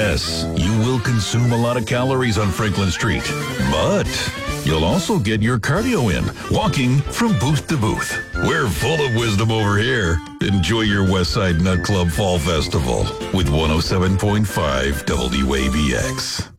Yes, you will consume a lot of calories on Franklin Street, but you'll also get your cardio in, walking from booth to booth. We're full of wisdom over here. Enjoy your Westside Nut Club Fall Festival with 107.5 WABX.